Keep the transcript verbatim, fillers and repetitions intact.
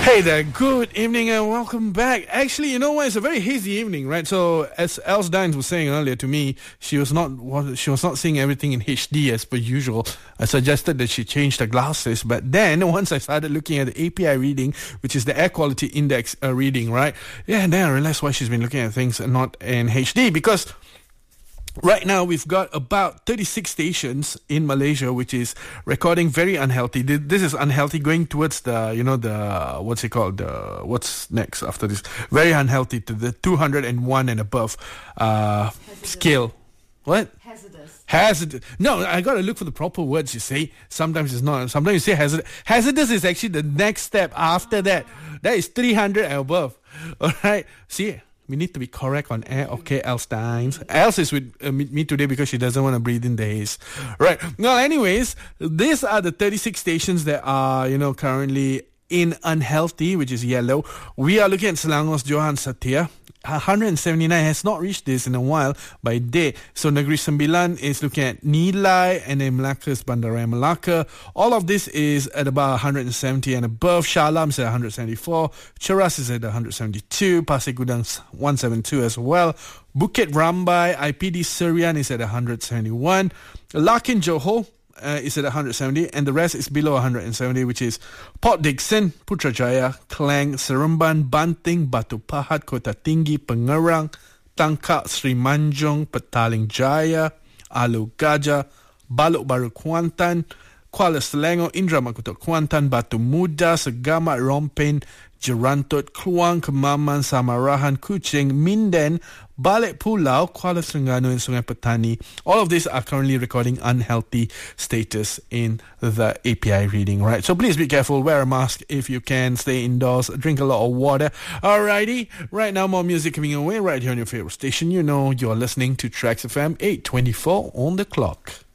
Hey there, good evening and welcome back. Actually, you know what? It's a very hazy evening, right? So, as Els Dines was saying earlier to me, she was not she was not seeing everything in H D as per usual. I suggested that she change the glasses, but then once I started looking at the A P I reading, which is the air quality index uh, reading, right? Yeah, and then I realized why she's been looking at things and not in H D, because right now, we've got about thirty-six stations in Malaysia, which is recording very unhealthy. This is unhealthy going towards the, you know, the, what's it called? The, what's next after this? Very unhealthy to the two hundred one and above uh, scale. What? Hazardous. Hazardous. No, I got to look for the proper words, you see. Sometimes it's not. Sometimes you say hazardous. Hazardous is actually the next step after that. That is three hundred and above. All right. See, we need to be correct on air, okay, Els Dines. Els is with uh, me today because she doesn't want to breathe in the haze. Right. Well, anyways, these are the thirty-six stations that are, you know, currently in unhealthy, which is yellow. We are looking at Selangor's Johan Setia. one hundred seventy-nine has not reached this in a while by day. So Negeri Sembilan is looking at Nilai, and then Melaka's Bandaraya Melaka. All of this is at about one hundred seventy and above. Shah Alam's at one hundred seventy-four. Cheras is at one hundred seventy-two. Pasir Gudang's one hundred seventy-two as well. Bukit Rambai, I P D Serian is at one hundred seventy-one. Larkin Johor Uh, is at one hundred seventy, and the rest is below one hundred seventy, which is Port Dickson, Putrajaya, Klang, Seremban, Banting, Batu Pahat, Kota Tinggi, Pengerang, Tangkak, Sri Manjung, Petaling Jaya, Alu Gajah, Balok Baru Kuantan, Kuala Selangor, Indra Makuto Kuantan, Batu Muda, Segamat, Rompin, Jerantut, Kluang, Kemaman, Samarahan, Kuching, Minden, Balik Pulau, Kuala Terengganu, and Sungai Petani. All of these are currently recording unhealthy status in the A P I reading, right? So please be careful, wear a mask if you can, stay indoors, drink a lot of water. Alrighty, right now more music coming away right here on your favorite station. You know you're listening to Tracks F M, eight twenty-four on the clock.